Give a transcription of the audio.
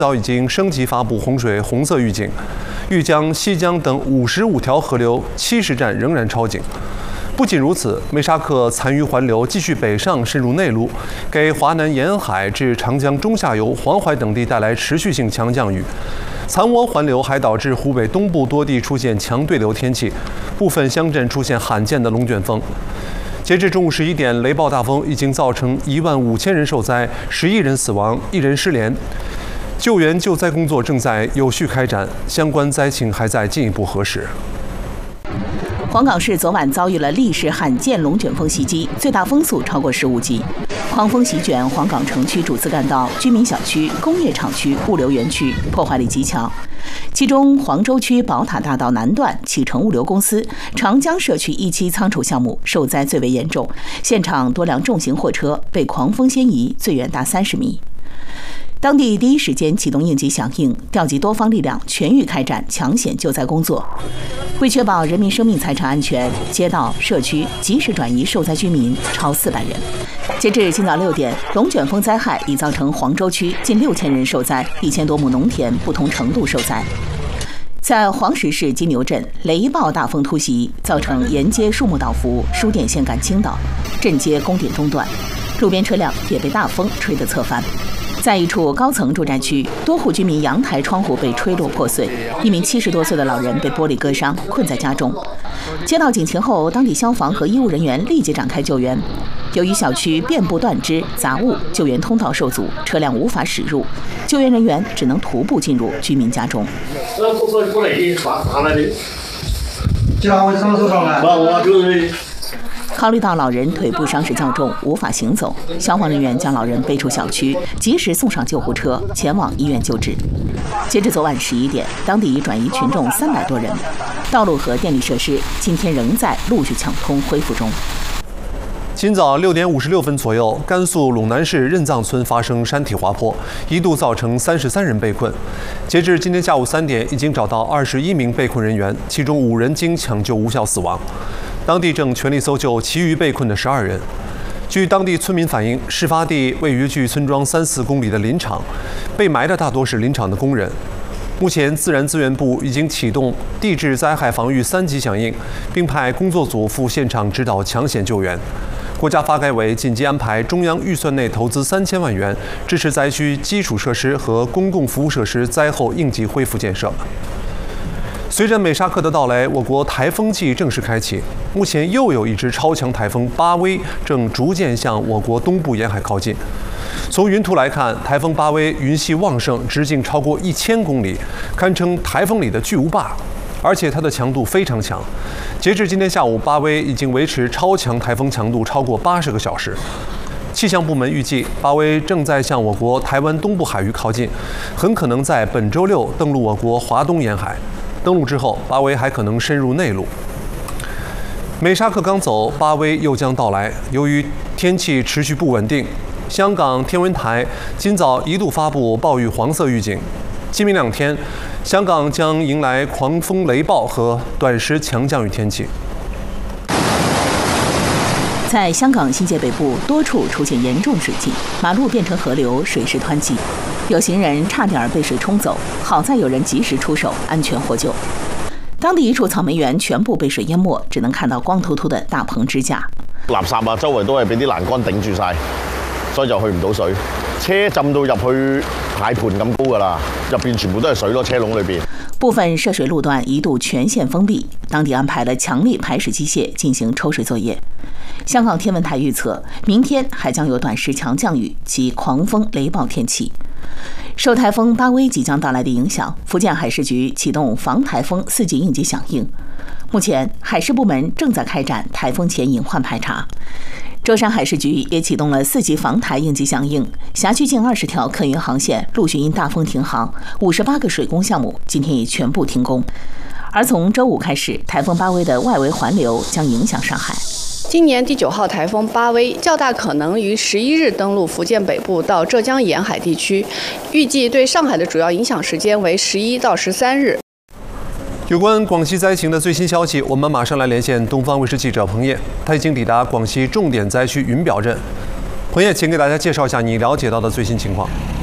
早已经升级发布洪水红色预警，豫江、西江等55条河流70站仍然超警。不仅如此，梅沙克残余环流继续北上深入内陆，给华南沿海至长江中下游、黄淮等地带来持续性强降雨。残涡环流还导致湖北东部多地出现强对流天气，部分乡镇出现罕见的龙卷风。截至中午11点，雷暴大风已经造成15000人受灾，11人死亡，1人失联。救援救灾工作正在有序开展，相关灾情还在进一步核实。 黄冈市昨晚遭遇了历史罕见龙卷风袭击，最大风速超过15级，狂风席卷黄冈城区主次干道、居民小区、工业厂区、物流园区，破坏力极强。其中，黄州区宝塔大道南段启程物流公司长江社区1期仓储项目受灾最为严重，现场多辆重型货车被狂风掀移，最远达30米。当地第一时间启动应急响应，调集多方力量，全域开展抢险救灾工作。为确保人民生命财产安全，街道、社区及时转移受灾居民超400人。截至今早6点，龙卷风灾害已造成黄州区近6000人受灾，1000多亩农田不同程度受灾。在黄石市金牛镇，雷暴大风突袭，造成沿街树木倒伏，输电线杆倾倒，镇街供电中断，路边车辆也被大风吹得侧翻。在一处高层住宅区，多户居民阳台窗户被吹落破碎，一名70多岁的老人被玻璃割伤，困在家中。接到警情后，当地消防和医务人员立即展开救援。由于小区遍布断枝杂物，救援通道受阻，车辆无法驶入，救援人员只能徒步进入居民家中。考虑到老人腿部伤势较重，无法行走，消防人员将老人背出小区，及时送上救护车，前往医院救治。截至昨晚11点，当地已转移群众300多人，道路和电力设施今天仍在陆续抢通恢复中。 今早6点56分左右，甘肃陇南市任藏村发生山体滑坡，一度造成33人被困。截至今天下午3点，已经找到21名被困人员，其中5人经抢救无效死亡。当地正全力搜救其余被困的12人。据当地村民反映，事发地位于距村庄3-4公里的林场，被埋的大多是林场的工人。目前，自然资源部已经启动地质灾害防御3级响应，并派工作组赴现场指导抢险救援。国家发改委紧急安排中央预算内投资3000万元，支持灾区基础设施和公共服务设施灾后应急恢复建设。随着美沙克的到来，我国台风季正式开启。目前又有一支超强台风巴威正逐渐向我国东部沿海靠近。从云图来看，台风巴威云系旺盛，直径超过1000公里，堪称台风里的巨无霸。而且它的强度非常强。截至今天下午，巴威已经维持超强台风强度超过80个小时。气象部门预计，巴威正在向我国台湾东部海域靠近，很可能在本周6登陆我国华东沿海。登陆之后，巴威还可能深入内陆。美沙克刚走，巴威又将到来。由于天气持续不稳定，香港天文台今早一度发布暴雨黄色预警。今明2天，香港将迎来狂风雷暴和短时强降雨天气。 在香港新界北部，多处出现严重水浸，马路变成河流，水势湍急，有行人差点被水冲走，好在有人及时出手，安全获救。当地一处草莓园全部被水淹没，只能看到光秃秃的大棚支架。 垃圾啊，周圍都係俾啲欄杆頂住晒，所以就去唔到水。車浸到入去蟹盤咁高㗎啦，入邊全部都係水咯，車籠裏邊。 部分涉水路段一度全线封闭，当地安排了强力排水机械进行抽水作业。香港天文台预测，明天还将有短时强降雨及狂风雷暴天气。受台风巴威即将到来的影响，福建海事局启动防台风4级应急响应。目前，海事部门正在开展台风前隐患排查。舟山海事局也启动了4级防台应急响应，辖区近20条客运航线陆续因大风停航，58个水工项目今天已全部停工。而从周5开始，台风巴威的外围环流将影响上海。 今年第9号台风巴威较大可能于11日登陆福建北部到浙江沿海地区，预计对上海的主要影响时间为11到13日。 有关广西灾情的最新消息，我们马上来连线东方卫视记者彭烨，他已经抵达广西重点灾区云表镇。彭烨，请给大家介绍一下你了解到的最新情况。